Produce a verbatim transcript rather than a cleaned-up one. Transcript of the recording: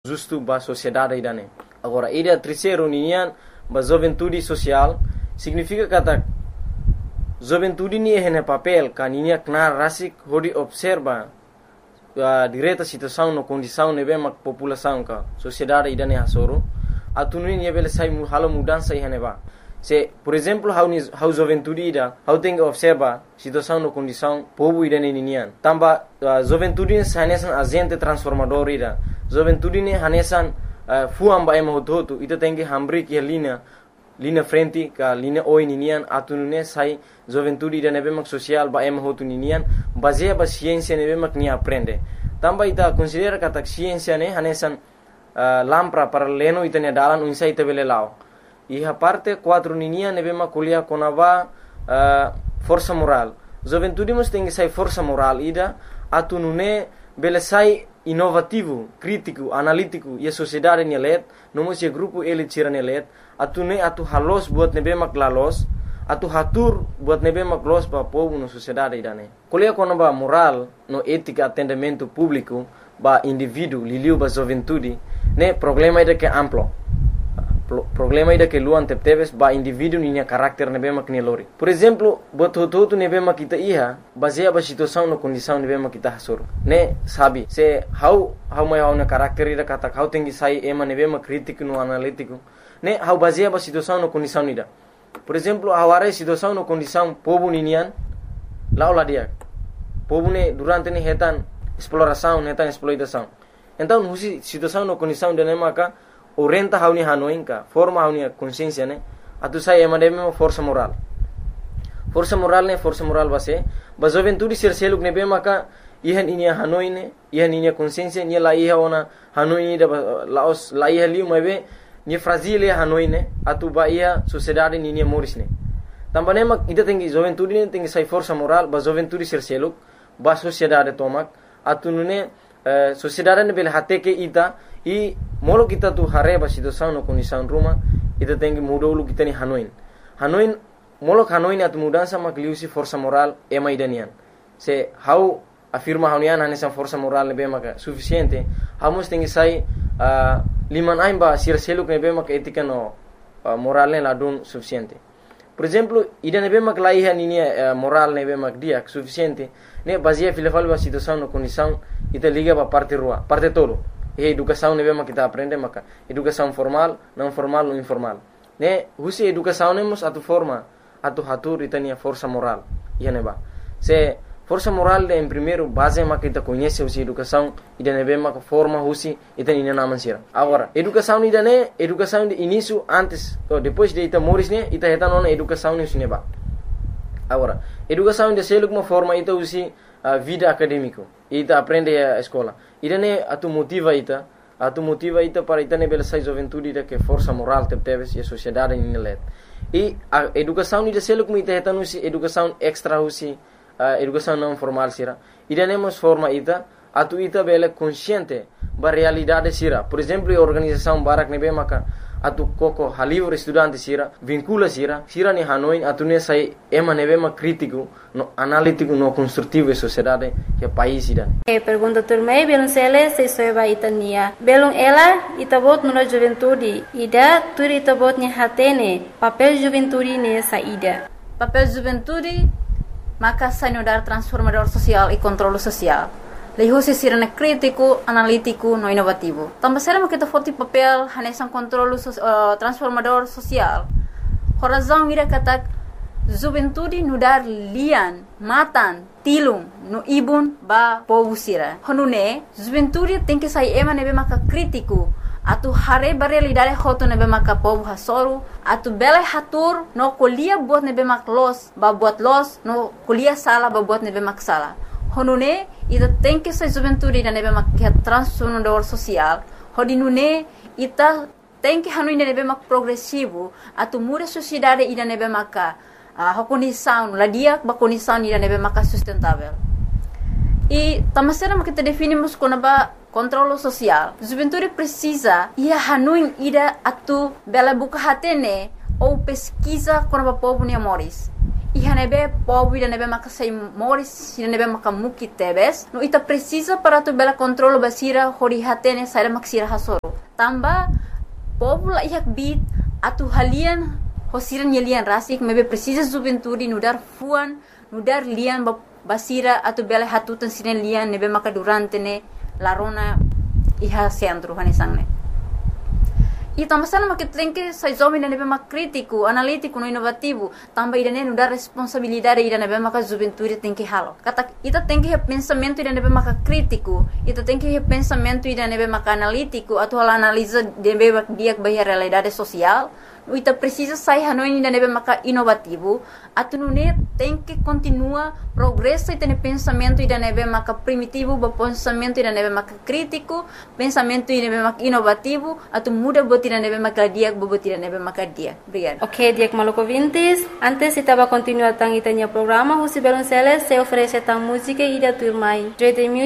justo para a sociedade idane. Agora, a terceiro união ba juventude social significa kata juventude ni é papel kaninya knar rasik hodi observa a direta situação no condição nebe mak população ka sociedade idane hasoro atuni ni bele sai mu halo mudança ihane ba se por exemplo how ni how juventude ida how tem que observa situação no condição povo idane ninian tamba uh, juventude sanesan agente transformador ida juventude ni hanesan uh, fuamba ema hototo ita tem que hambrik ya linha linha frente ka linha oi ninian atunune sai juventude ida nebe mak social ba ema hotu ninian baseia ba ciência nebe mak ni aprende tamba ita considera kata ciência ne hanesan uh, lampra para leno ita ne dalan unsa ita bele lao iha parte quatro ninian nebe mak kuliah konava uh, força moral juventude mus tem que sai força moral ida atunune bele sai inovativo, crítico, analítico e a sociedade ni let, nomo se grupo ele tira ni let, atune atu halos buat nebe mak lalos, atu hatur buat nebe mak los ba povo no sociedade idane. Kuliah kono ba moral, no ética atendimento público ba indivíduo liliu ba juventude, ne problema ida que amplo. Problema ida que luan tepteves ba indivíduo ninya karakter nebe mak ni lori. Por exemplo, buat hoto nebe mak kita iha, baseia ba situação no condição nebe mak kita hasur. Ne sabe, se how how mai how na karakter ida kata how tengi sai ema nebe mak crítico no analítico. Ne how baseia ba situação no condição ida. Por exemplo, aware situação no condição povo ninian lau la dia. Povo ne durante ne hetan exploração, hetan exploitação. Então, husi situação no condição de maka orienta hauni hanoinka forma hauni consciência ne atu sai ema deme força moral força moral ne força moral base ba juventude ser seluk ne be maka ihan inia hanoine ihan inia consciência ni la iha ona hanoine da laos la iha liu mebe ni fragile hanoine atu ba ia sociedade ni ni moris ne tambane mak ida tengi juventude ne tengi sai força moral ba juventude ser seluk ba sociedade tomak atu nune uh, sociedade ne bele hate ke ita i molo kita tu hareba situação no condição ruma ita tem que mudar o kita ni hanoin hanoin molo hanoin atu mudança mak liusi força moral ema idanian se how afirma hanian hanesa força moral ne be maka suficiente hamos tem que sai uh, liman aimba sir seluk ne be maka etika no uh, moral ne ladun suficiente por exemplo ida ne be mak lai hanini uh, moral ne be mak dia suficiente ne baseia filefal ba situação no condição ita liga ba parte rua parte todo e educação ne bema kita aprende maka educação formal não formal ou informal ne husi educação nemos atu forma atu hatur itania força moral ia ba se força moral de em primeiro base maka kita conhece husi educação ida ne bema forma husi itani na mansira agora educação ida ne educação de início antes ou depois de ita moris ne ita heta non educação ne usine ba agora educação de seluk uma forma ita husi a vida acadêmico ita aprende a escola ida ne atu motiva ita atu motiva ita para ita ne bela sai juventude ida que força moral teves e a sociedade ni let e a educação ida selo como ita heta nusi educação extra usi uh, educação não formal sira ida ne mos forma ita atu ita bela consciente ba realidade sira por exemplo a organização barak ne be maka atu koko halivre estudante sira vincula sira sira ni hanoin atu ne sai ema ne be ma crítico no analítico no construtivo e sociedade que país ida e pergunta turmei belum sele se soeba itania belum ela itabot no juventude ida turi itabot ni hatene papel juventude ne saída papel juventude maka sai no dar transformador social e controle social Lehosi sirene crítico, analítico, no inovativo. Também será que foto papel hanesan controle uh, transformador social. Horazão ira kata juventude no dar lian, matan, tilung, no ibun ba povo sira. Honune juventude tem que sair ema nebe maka crítico. Atu hare ba realidade hoto nebe maka povo hasoru. Atu bele hatur no kuliah buat nebe mak los, ba buat los, no kuliah sala ba buat nebe mak sala. Honune ita tem que ser juventude ida nebe mak transformador social. Hodinune ita tem que hanu ida nebe mak progressivo. Atu muda sociedade ida nebe maka uh, condição la dia ba condição ida nebe maka sustentável. E tamasera mak kita definimos como ba controle social. Juventude precisa ia hanu ida atu bela buka hatene ou pesquisa como ba povo ni amores. iha nebe povo ida nebe maka sei moris ida nebe maka muki tebes no ita precisa para tu bela controlo basira hori hatene saira maksira hasoro tamba povo la iha bit atu halian hosiran yelian rasik mebe precisa juventude nudar fuan nudar lian basira atu bela hatutan sinen lian nebe maka durante ne larona iha centro hanesangne e tamba sana maket lenke sai zomi nebe mak kritiku analitiku no inovativo tamba ida ne nudar responsabilidade ida nebe maka juventude tem que halo kata ita tem que pensamento ida nebe maka kritiku ita tem que pensamento ida nebe maka analitiku atu hala analisa nebe dia bahia realidade social ita precisa sai hanoi ida nebe maka inovativo atu nune tem que continua progresso ita ne pensamento ida nebe maka primitivo ba pensamento ida nebe maka kritiku pensamento ida nebe maka inovativo atu muda ida nebe maka dia bobot ida nebe maka dia obrigado. Ok, Diak Maluco Vintes, antes estava continuar tang itanya programa Husi Belonceles se oferece tang música ida turmai.